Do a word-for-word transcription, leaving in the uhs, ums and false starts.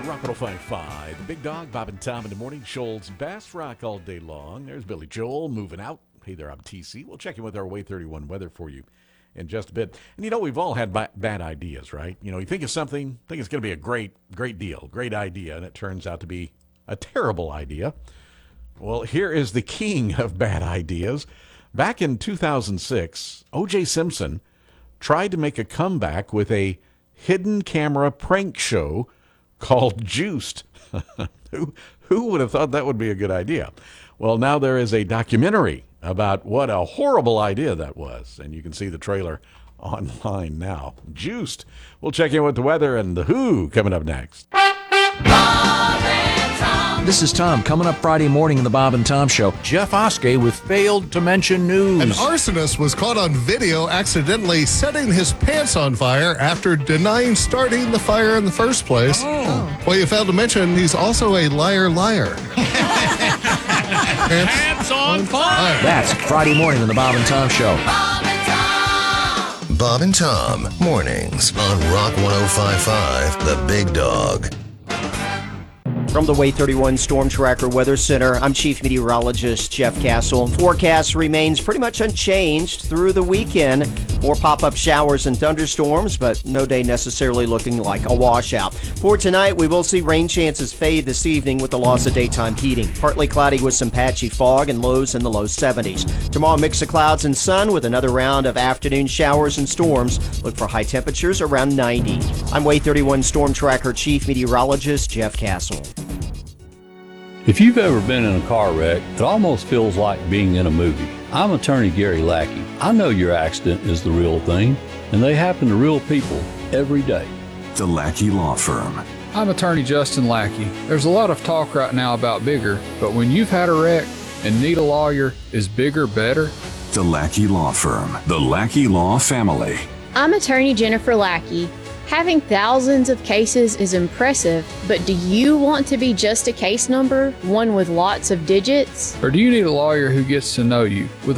Rock one oh five point five. The Big Dog, Bob and Tom in the morning. Shoals Bass Rock all day long. There's Billy Joel moving out. Hey there, I'm T C. We'll check in with our Way thirty-one weather for you in just a bit. And you know, we've all had ba- bad ideas, right? You know, you think of something, think it's going to be a great, great deal, great idea, and it turns out to be a terrible idea. Well, here is the king of bad ideas. Back in two thousand six, O J Simpson tried to make a comeback with a hidden camera prank show called Juiced. who, who would have thought that would be a good idea? Well, now there is a documentary about what a horrible idea that was, and you can see the trailer online now. Juiced. We'll check in with the weather and the Who coming up next. This is Tom. Coming up Friday morning in the Bob and Tom Show, Jeff Oskey with Failed to Mention News. An arsonist was caught on video accidentally setting his pants on fire after denying starting the fire in the first place. Oh. Well, you failed to mention he's also a liar liar. Pants, Pants on fire. That's Friday morning in the Bob and Tom Show. Bob and Tom. Bob and Tom, mornings on Rock one oh five point five, The Big Dog. From the Way thirty-one Storm Tracker Weather Center, I'm Chief Meteorologist Jeff Castle. Forecast remains pretty much unchanged through the weekend. More pop-up showers and thunderstorms, but no day necessarily looking like a washout. For tonight, we will see rain chances fade this evening with the loss of daytime heating. Partly cloudy with some patchy fog and lows in the low seventies. Tomorrow, mix of clouds and sun with another round of afternoon showers and storms. Look for high temperatures around ninety. I'm Way thirty-one Storm Tracker Chief Meteorologist Jeff Castle. If you've ever been in a car wreck, it almost feels like being in a movie. I'm attorney Gary Lackey. I know your accident is the real thing, and they happen to real people every day. The Lackey Law Firm. I'm attorney Justin Lackey. There's a lot of talk right now about bigger, but when you've had a wreck and need a lawyer, is bigger better? The Lackey Law Firm. The Lackey Law Family. I'm attorney Jennifer Lackey. Having thousands of cases is impressive, but do you want to be just a case number, one with lots of digits? Or do you need a lawyer who gets to know you with